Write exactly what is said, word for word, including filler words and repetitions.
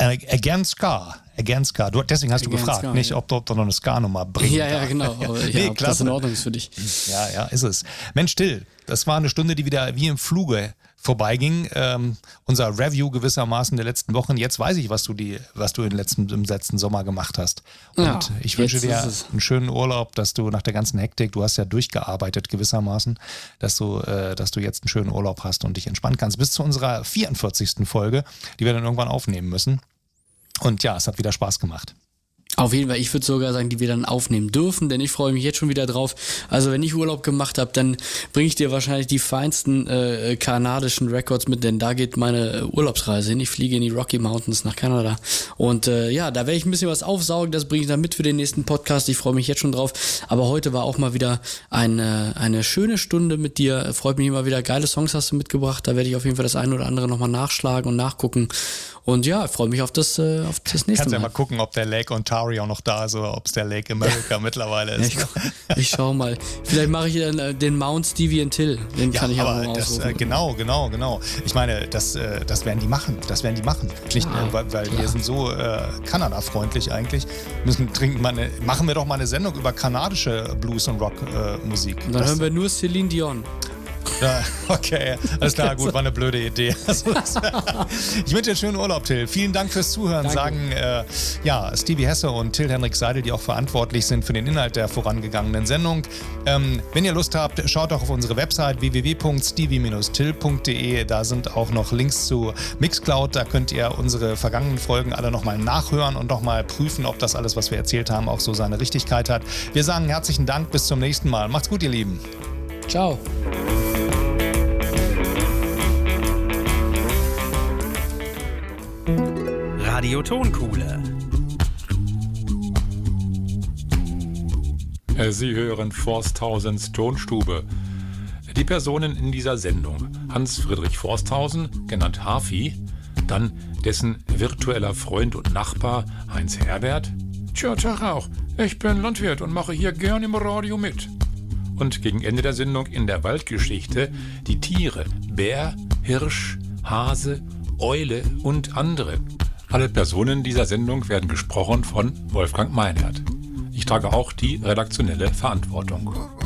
Äh, Again Ska. Again Ska. Du, deswegen hast Again du gefragt, Ska, nicht, ob du, ob du noch eine Ska-Nummer bringst. Ja, ja, genau. Aber, ja, nee, ob das in Ordnung ist für dich. Ja, ja, ist es. Mensch, Till, das war eine Stunde, die wieder wie im Fluge vorbeiging. Ähm, unser Review gewissermaßen der letzten Wochen. Jetzt weiß ich, was du die, was du im letzten, im letzten Sommer gemacht hast. Und ja, ich wünsche dir einen schönen Urlaub, dass du nach der ganzen Hektik, du hast ja durchgearbeitet gewissermaßen, dass du, äh, dass du jetzt einen schönen Urlaub hast und dich entspannen kannst. Bis zu unserer vierundvierzigsten Folge, die wir dann irgendwann aufnehmen müssen. Und ja, es hat wieder Spaß gemacht. Auf jeden Fall, ich würde sogar sagen, die wir dann aufnehmen dürfen, denn ich freue mich jetzt schon wieder drauf. Also wenn ich Urlaub gemacht habe, dann bringe ich dir wahrscheinlich die feinsten äh, kanadischen Records mit, denn da geht meine Urlaubsreise hin. Ich fliege in die Rocky Mountains nach Kanada und äh, ja, da werde ich ein bisschen was aufsaugen, das bringe ich dann mit für den nächsten Podcast. Ich freue mich jetzt schon drauf, aber heute war auch mal wieder eine, eine schöne Stunde mit dir. Freut mich immer wieder, geile Songs hast du mitgebracht, da werde ich auf jeden Fall das eine oder andere nochmal nachschlagen und nachgucken. Und ja, ich freue mich auf das, äh, auf das nächste Mal. Kannst ja mal gucken, ob der Lake Ontario noch da ist oder ob es der Lake America mittlerweile ist. Ja, ich, ich schau mal. Vielleicht mache ich dann äh, den Mount Stevie and Till. Den ja, kann ich auch mal das, aussuchen. Äh, genau, genau, genau. Ich meine, das, äh, das werden die machen. Das werden die machen. Nicht, ja, äh, weil, weil wir sind so äh, Kanada-freundlich eigentlich. Müssen trinken mal eine, machen wir doch mal eine Sendung über kanadische Blues- und Rock-Musik. Äh, dann das, hören wir nur Celine Dion. Ja, okay, alles klar, gut, war eine blöde Idee. Ich wünsche dir einen schönen Urlaub, Till. Vielen Dank fürs Zuhören. Danke. Sagen äh, ja, Stevie Hesse und Till Henrik Seidel, die auch verantwortlich sind für den Inhalt der vorangegangenen Sendung. Ähm, wenn ihr Lust habt, schaut doch auf unsere Website w w w punkt stevie dash till punkt d e. Da sind auch noch Links zu Mixcloud. Da könnt ihr unsere vergangenen Folgen alle nochmal nachhören und nochmal prüfen, ob das alles, was wir erzählt haben, auch so seine Richtigkeit hat. Wir sagen herzlichen Dank, bis zum nächsten Mal. Macht's gut, ihr Lieben. Ciao. Radio Tonkuhle. Sie hören Forsthausens Tonstube. Die Personen in dieser Sendung: Hans-Friedrich Forsthausen, genannt Hafi, dann dessen virtueller Freund und Nachbar Heinz Herbert. Tja, Tag auch, ich bin Landwirt und mache hier gern im Radio mit. Und gegen Ende der Sendung in der Waldgeschichte die Tiere: Bär, Hirsch, Hase, Eule und andere. Alle Personen dieser Sendung werden gesprochen von Wolfgang Meinert. Ich trage auch die redaktionelle Verantwortung.